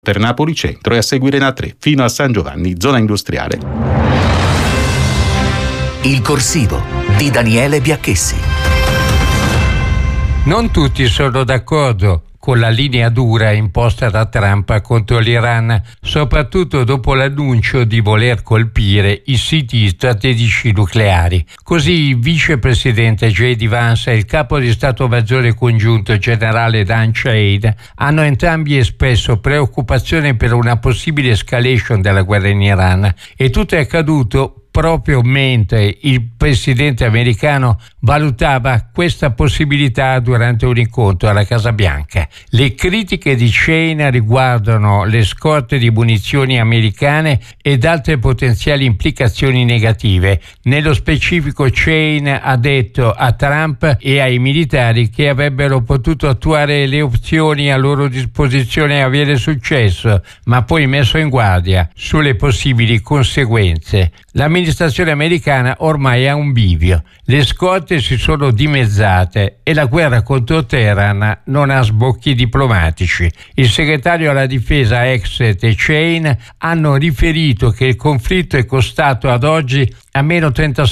per Napoli Centro e a seguire la 3 fino a San Giovanni, zona industriale. Il corsivo di Daniele Biacchessi. Non tutti sono d'accordo con la linea dura imposta da Trump contro l'Iran, soprattutto dopo l'annuncio di voler colpire i siti strategici nucleari. Così il vicepresidente J.D. Vance e il capo di Stato Maggiore Congiunto generale Dan Shade hanno entrambi espresso preoccupazione per una possibile escalation della guerra in Iran, e tutto è accaduto proprio mentre il presidente americano valutava questa possibilità durante un incontro alla Casa Bianca. Le critiche di Shane riguardano le scorte di munizioni americane ed altre potenziali implicazioni negative. Nello specifico, Shane ha detto a Trump e ai militari che avrebbero potuto attuare le opzioni a loro disposizione e avere successo, ma poi messo in guardia sulle possibili conseguenze. L'amministrazione americana ormai è a un bivio. Le scorte si sono dimezzate e la guerra contro Teheran non ha sbocchi diplomatici. Il segretario alla difesa Exet e Shane hanno riferito che il conflitto è costato ad oggi almeno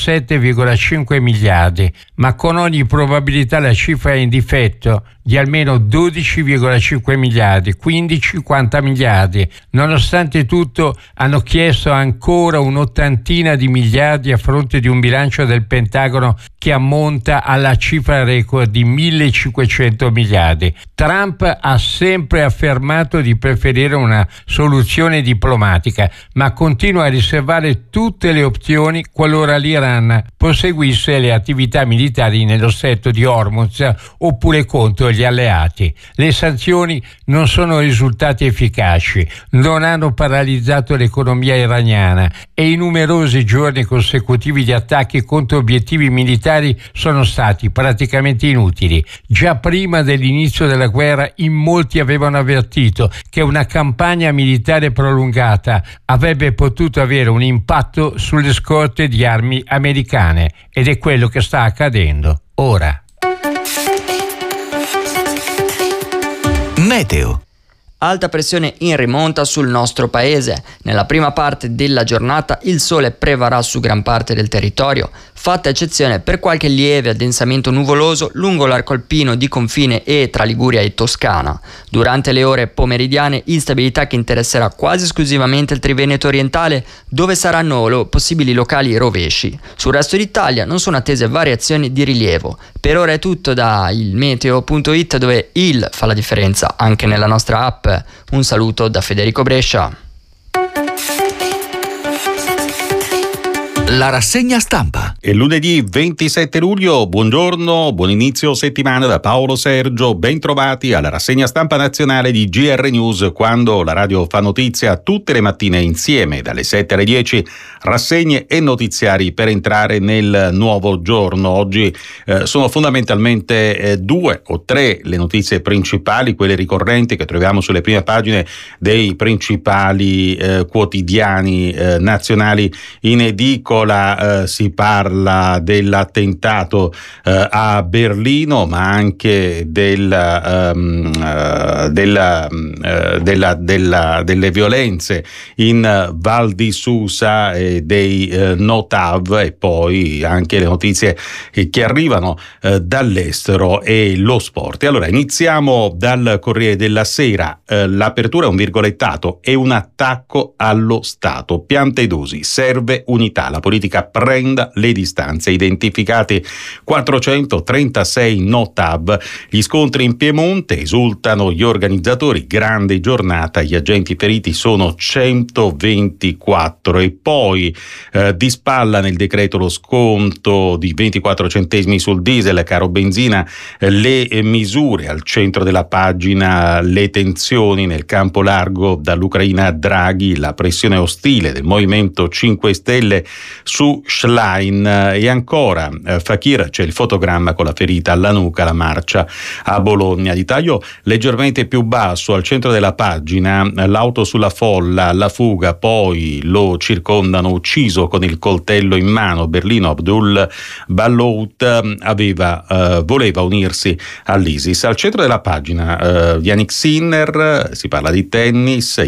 37,5 miliardi, ma con ogni probabilità la cifra è in difetto di almeno 12,5 miliardi, quindi 50 miliardi. Nonostante tutto, hanno chiesto ancora un'ottantina di miliardi a fronte di un bilancio del Pentagono che ammonta alla cifra record di 1.500 miliardi. Trump ha sempre affermato di preferire una soluzione diplomatica, ma continua a riservare tutte le opzioni qualora l'Iran proseguisse le attività militari nello stretto di Hormuz oppure contro gli alleati. Le sanzioni non sono risultate efficaci, non hanno paralizzato l'economia iraniana e i numerosi giorni consecutivi di attacchi contro obiettivi militari sono stati praticamente inutili. Già prima dell'inizio della guerra in molti avevano avvertito che una campagna militare prolungata avrebbe potuto avere un impatto sulle scorte di armi americane, ed è quello che sta accadendo ora. Meteo. Alta pressione in rimonta sul nostro paese. Nella prima parte della giornata il sole prevarrà su gran parte del territorio, fatta eccezione per qualche lieve addensamento nuvoloso lungo l'arco alpino di confine e tra Liguria e Toscana. Durante le ore pomeridiane instabilità che interesserà quasi esclusivamente il Triveneto orientale, dove saranno possibili locali rovesci. Sul resto d'Italia non sono attese variazioni di rilievo. Per ora è tutto da ilmeteo.it, dove il fa la differenza anche nella nostra app. Un saluto da Federico Brescia. La rassegna stampa. È lunedì 27 luglio, buongiorno, buon inizio settimana da Paolo Sergio, ben trovati alla rassegna stampa nazionale di GR News, quando la radio fa notizia tutte le mattine insieme dalle 7 alle 10, rassegne e notiziari per entrare nel nuovo giorno. Oggi sono fondamentalmente 2 o 3 le notizie principali, quelle ricorrenti che troviamo sulle prime pagine dei principali quotidiani nazionali in edicola. Si parla dell'attentato a Berlino, ma anche delle violenze in Val di Susa e dei Notav, e poi anche le notizie che arrivano dall'estero e lo sport. E allora iniziamo dal Corriere della Sera. L'apertura è un virgolettato, è un attacco allo Stato. Piantedosi, serve unità. La politica prenda le distanze. Identificati 436 Notav. Gli scontri in Piemonte, esultano gli organizzatori. Grande giornata, gli agenti feriti sono 124. E poi di spalla nel decreto lo sconto di 24 centesimi sul diesel, caro benzina, le misure. Al centro della pagina le tensioni nel campo largo dall'Ucraina a Draghi, la pressione ostile del Movimento 5 Stelle su Schlein. E ancora Fakir, c'è il fotogramma con la ferita alla nuca, la marcia a Bologna. Di taglio leggermente più basso, al centro della pagina, l'auto sulla folla, la fuga, poi lo circondano ucciso con il coltello in mano. Berlino Abdul Ballout voleva unirsi all'ISIS. Al centro della pagina Yannick Sinner, si parla di tennis,